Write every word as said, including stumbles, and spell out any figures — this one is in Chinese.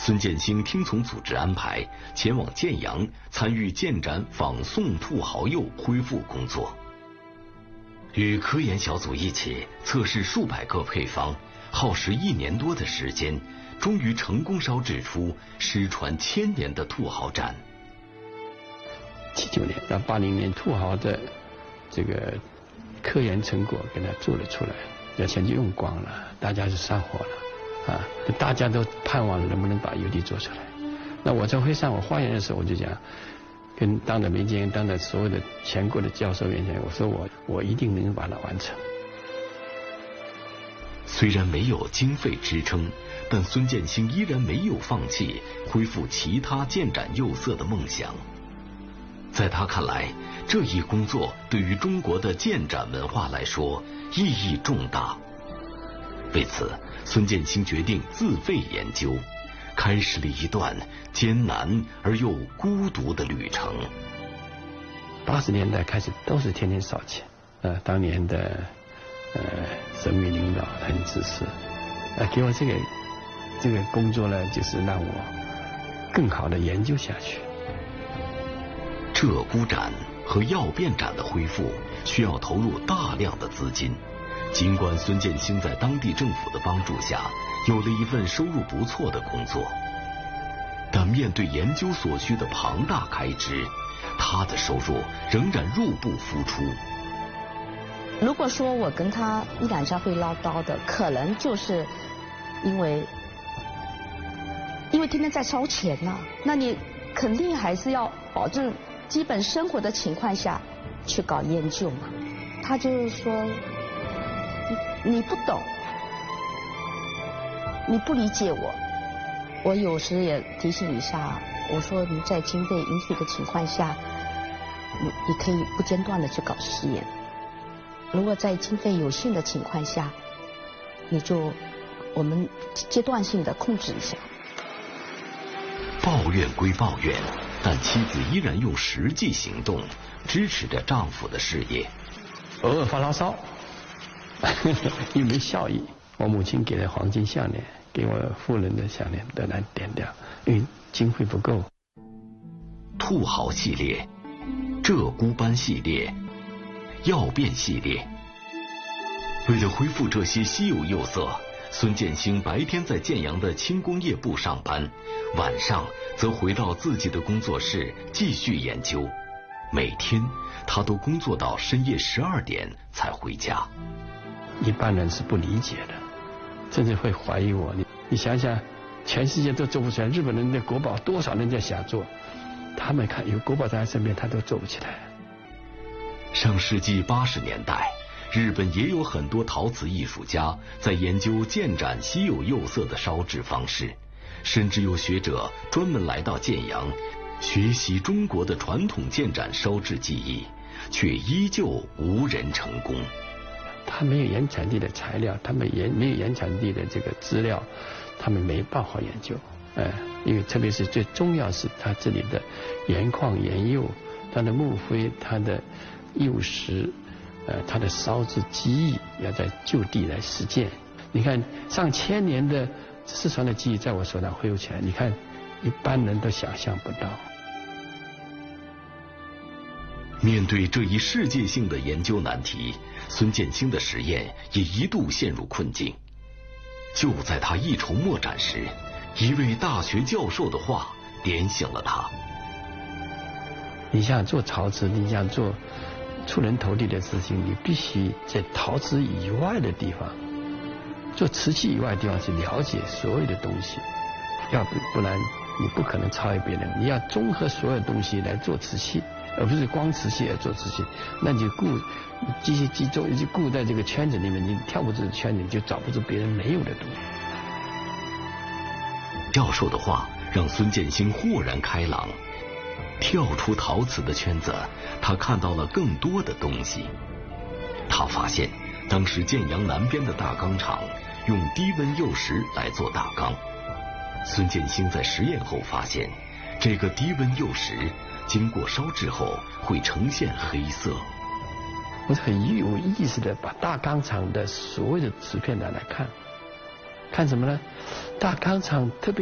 孙建兴听从组织安排，前往建阳参与建盏仿宋兔毫釉恢复工作。与科研小组一起测试数百个配方，耗时一年多的时间，终于成功烧制出失传千年的兔毫盏。 七九年到八零年，兔毫的这个科研成果给它做了出来，这钱就用光了，大家就上火了啊！大家都盼望能不能把油滴做出来。那我在会上我发言的时候，我就讲，跟当着梅监，当着所有的全国的教授面前，我说我我一定能把它完成。 虽然没有经费支撑，但孙建兴依然没有放弃恢复其他建盏釉色的梦想。在他看来，这一工作对于中国的建盏文化来说意义重大。为此，孙建兴决定自费研究，开始了一段艰难而又孤独的旅程。 八十年代开始都是天天烧钱，呃，当年的呃省委领导很支持，呃，给我这个这个工作呢，就是让我更好的研究下去。 鹧鸪盏和药变盏的恢复需要投入大量的资金，尽管孙建兴在当地政府的帮助下有了一份收入不错的工作，但面对研究所需的庞大开支，他的收入仍然入不敷出。 如果说我跟他一两下会唠叨的，可能就是因为因为天天在烧钱呐、啊，那你肯定还是要保证基本生活的情况下去搞研究嘛。他就是说你你不懂，你不理解我。我有时也提醒一下，我说你在经费允许的情况下，你你可以不间断的去搞实验。如果在经费有限的情况下，你就我们阶段性的控制一下。 抱怨归抱怨，但妻子依然用实际行动支持着丈夫的事业。 偶尔发牢骚，又没效益。我母亲给的黄金项链，给我夫人的项链都难点掉，因为经费不够。 兔毫系列、鹧鸪斑系列、药变系列，为了恢复这些稀有釉色，孙建兴白天在建阳的轻工业部上班，晚上则回到自己的工作室继续研究。每天他都工作到深夜十二点才回家。 一般人是不理解的，甚至会怀疑我。你你想想，全世界都做不出来，日本人的国宝多少人在想做，他们看有国宝在他身边，他都做不起来。 上世纪八十年代，日本也有很多陶瓷艺术家在研究建盏稀有釉色的烧制方式，甚至有学者专门来到建阳学习中国的传统建盏烧制技艺，却依旧无人成功。 他没有原产地的材料，他们也没有原产地的这个资料，他们没办法研究。呃，因为特别是最重要是他这里的原矿原釉，它的木灰，它的釉石，呃，它的烧制技艺要在就地来实践。你看上千年的失传的技艺在我手上恢复起来，你看一般人都想象不到。 面对这一世界性的研究难题，孙建兴的实验也一度陷入困境。就在他一筹莫展时，一位大学教授的话点醒了他。 你想做陶瓷，你想做出人头地的事情，你必须在陶瓷以外的地方，做瓷器以外的地方去了解所有的东西，要不不然你不可能超越别人。你要综合所有东西来做瓷器，而不是光瓷器而做瓷器，那你就固这些集中就固在这个圈子里面，你跳不出圈子，你就找不出别人没有的东西。 教授的话让孙建兴豁然开朗，跳出陶瓷的圈子，他看到了更多的东西。他发现当时建阳南边的大钢厂用低温釉石来做大钢，孙建兴在实验后发现，这个低温釉石经过烧制后会呈现黑色。 我是很有意识的把大钢厂的所有的瓷片拿来看，看什么呢？大钢厂特别